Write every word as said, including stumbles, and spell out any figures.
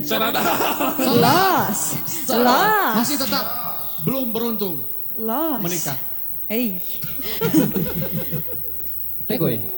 Los. Los. Masih tetap belum beruntung Los. menikah. Eh. Tegoy.